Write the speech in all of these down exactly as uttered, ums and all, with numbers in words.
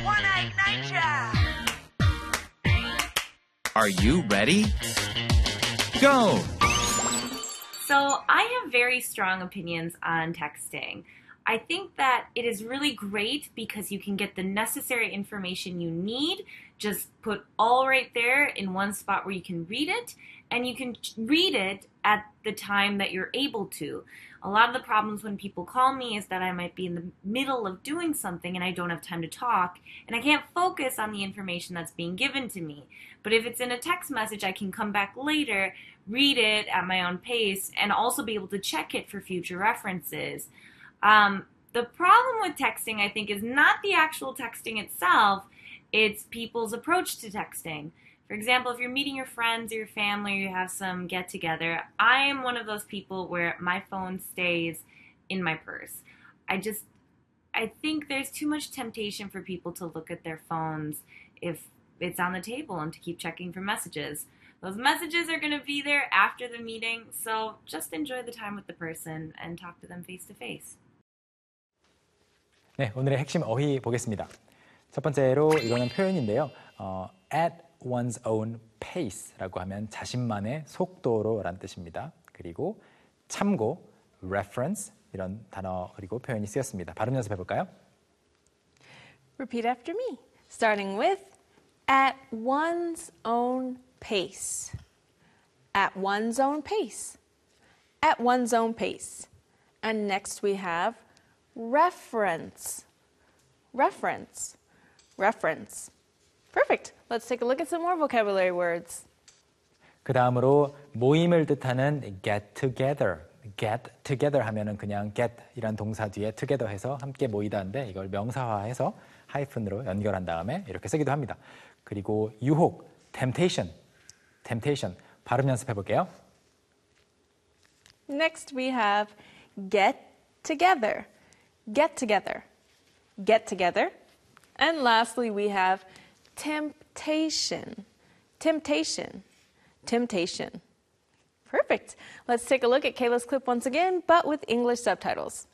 Wanna ignite ya! Are you ready? Go! So I have very strong opinions on texting. I think that it is really great because you can get the necessary information you need, just put all right there in one spot where you can read it, and you can read it at the time that you're able to. A lot of the problems when people call me is that I might be in the middle of doing something and I don't have time to talk, and I can't focus on the information that's being given to me. But if it's in a text message, I can come back later, read it at my own pace, and also be able to check it for future references. Um, the problem with texting, I think, is not the actual texting itself, it's people's approach to texting. For example, if you're meeting your friends or your family or you have some get-together, I am one of those people where my phone stays in my purse. I just, I think there's too much temptation for people to look at their phones if it's on the table and to keep checking for messages. Those messages are going to be there after the meeting, so just enjoy the time with the person and talk to them face to face. 네, 오늘의 핵심 어휘 보겠습니다. 첫 번째로 이거는 표현인데요. 어, at one's own pace라고 하면 자신만의 속도로 라는 뜻입니다. 그리고 참고, reference 이런 단어 그리고 표현이 쓰였습니다. 발음 연습해 볼까요? Repeat after me, starting with at one's own pace. At one's own pace. At one's own pace. And next we have reference. Reference. Reference. Perfect. Let's take a look at some more vocabulary words. 그 다음으로 모임을 뜻하는 get together. get together 하면은 그냥 get 이란 동사 뒤에 together 해서 함께 모이다인데 이걸 명사화해서 하이픈으로 연결한 다음에 이렇게 쓰기도 합니다. 그리고 유혹, temptation. temptation. 발음 연습해 볼게요. Next we have get together. Get together. Get together. And lastly we have temptation. Temptation. Temptation. Perfect. Let's take a look at Kayla's clip once again, but with English subtitles.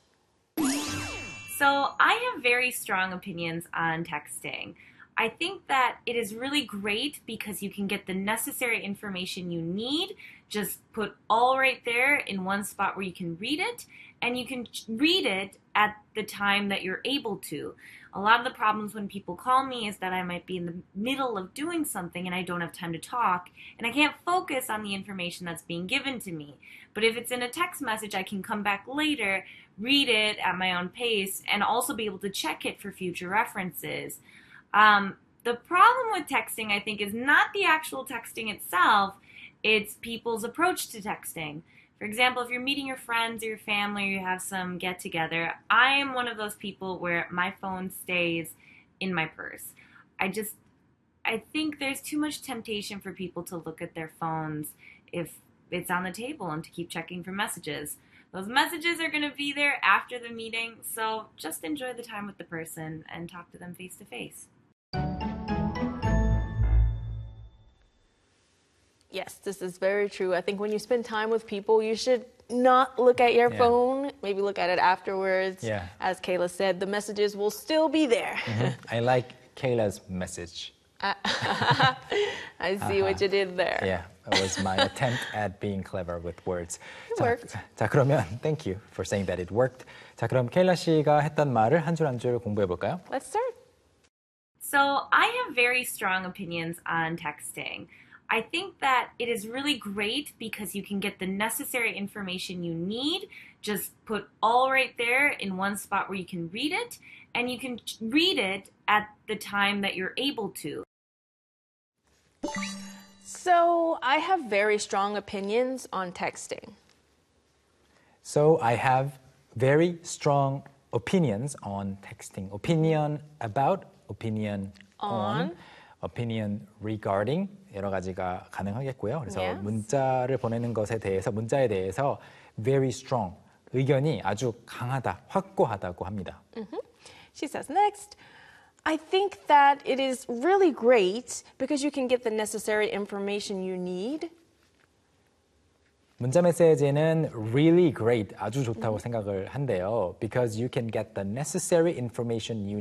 So I have very strong opinions on texting. I think that it is really great because you can get the necessary information you need, just put all right there in one spot where you can read it, and you can read it at the time that you're able to. A lot of the problems when people call me is that I might be in the middle of doing something and I don't have time to talk, and I can't focus on the information that's being given to me. But if it's in a text message, I can come back later, read it at my own pace, and also be able to check it for future references. Um, the problem with texting, I think, is not the actual texting itself, it's people's approach to texting. For example, if you're meeting your friends or your family or you have some get-together, I am one of those people where my phone stays in my purse. I just, I think there's too much temptation for people to look at their phones if it's on the table and to keep checking for messages. Those messages are going to be there after the meeting, so just enjoy the time with the person and talk to them face to face. Yes, this is very true. I think when you spend time with people, you should not look at your yeah. phone. Maybe look at it afterwards. Yeah. As Kayla said, the messages will still be there. Mm-hmm. I like Kayla's message. I see uh-huh. what you did there. Yeah, it was my attempt at being clever with words. It 자, worked. 자, 그러면 thank you for saying that it worked. 자, 그럼 케일라 씨가 했던 말을 한 줄 한 줄 공부해 볼까요? Let's start. So I have very strong opinions on texting. I think that it is really great because you can get the necessary information you need, just put all right there in one spot where you can read it, and you can read it at the time that you're able to. So I have very strong opinions on texting. So I have very strong opinions on texting. Opinion about, opinion on, on opinion regarding 여러 가지가 가능하겠고요. 그래서 yes. 문자를 보내는 것에 대해서 문자에 대해서 very strong 의견이 아주 강하다, 확고하다고 합니다. Mm-hmm. She says next, I think that it is really great because you can get the necessary information you need. 문자 메시지는 really great, 아주 좋다고 생각을 한대요. Because you can get the necessary information you